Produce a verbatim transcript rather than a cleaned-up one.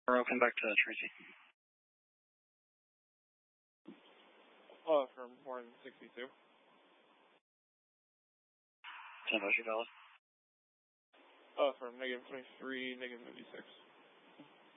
Welcome back to Tracy. Oh, from one sixty-two. ten Ocean Dallas. Oh, from negative twenty-three, negative fifty-six.